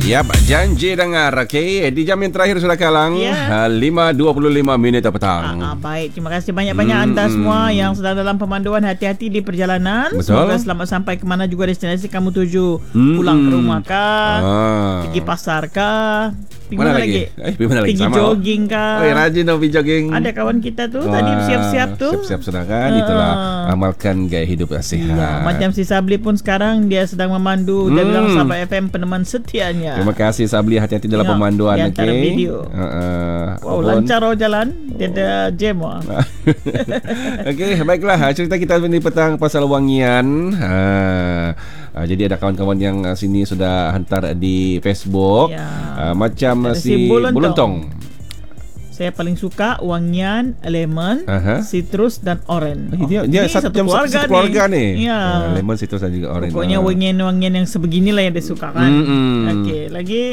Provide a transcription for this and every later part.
Yap, janji dengar. Okay, di jam yang terakhir sudah kalang. 5.25 minit petang. Baik, terima kasih banyak-banyak anda semua yang sedang dalam pemanduan. Hati-hati di perjalanan. Betul. Semoga selamat sampai ke mana juga destinasi kamu tuju. Pulang ke rumah kah, pergi pasar kah, pergi mana lagi? Pergi jogging kah? Rajin dong pergi jogging. Ada kawan kita tu tadi siap-siap tu. Siap-siap sedang kan. Itulah amalkan gaya hidup sihat. Ya, macam si Sabli pun sekarang dia sedang memandu. Dia bilang sahabat FM peneman setianya. Terima kasih Sabli, hati-hati dalam pemanduan. Di antara video. Wow, lancar jalan. Dia ada jam. Okey, baiklah. Cerita kita ini petang pasal wangian. Jadi ada kawan-kawan yang sini sudah hantar di Facebook. Macam si Buluntong. Saya paling suka wangian, lemon, citrus dan oren. Dia satu keluarga ni. Ya. Lemon, citrus dan juga oren. Pokoknya wangian-wangian yang sebeginilah yang dia suka kan. Okey, lagi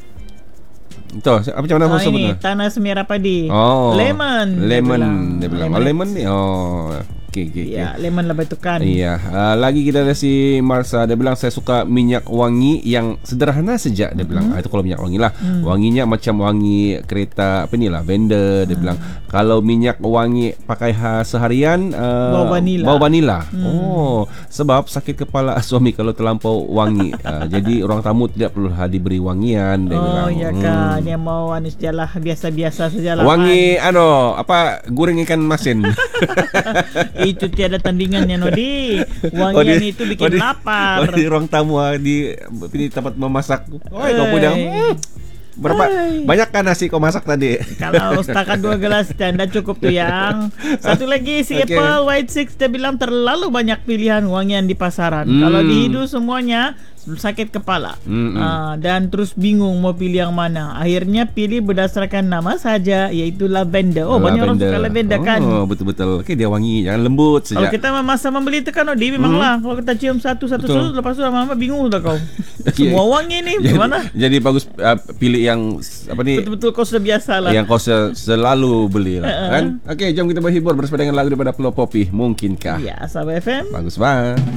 itu macam mana maksud ini tanah semera padi. Lemon dia bilang. Lemon ni. Okay. Ya, lemon lah betul kan. Iya. Lagi kita ada si Marsa, dia bilang saya suka minyak wangi yang sederhana saja. Dia bilang itu kalau minyak wangi lah. Wanginya macam wangi kereta apa ni lah, lavender. Dia bilang kalau minyak wangi pakai seharian bau vanila. Sebab sakit kepala suami kalau terlampau wangi. Jadi orang tamu tidak perlu diberi wangian. Dia bilang. Ya kan, dia mau sajalah, biasa-biasa sajalah. Wangi goreng ikan masin. Itu tiada tandingannya Nodi. Wangian itu bikin lapar. Di ruang tamu di tempat memasak. Kau punya berapa banyak kan nasi kau masak tadi? Kalau setakat 2 gelas dan cukup tu yang. Satu lagi si Apple White 6 dia bilang terlalu banyak pilihan wangian di pasaran. Kalau dihidu semuanya sakit kepala dan terus bingung mau pilih yang mana. Akhirnya pilih berdasarkan nama saja, iaitu lavender. Banyak orang suka lavender kan. Betul-betul. Dia wangi, jangan lembut saja. Kalau kita masa membeli tekan memanglah kalau kita cium satu lepas tu lama-lama bingung dah kau. Semua wangi ni gimana? Jadi bagus pilih yang betul-betul kau sudah biasa lah. Yang kau selalu beli lah kan. Okey, jom kita berhibur bersama dengan lagu daripada Pulau Popi. Mungkinkah? Ya, Sahabat FM. Bagus banget.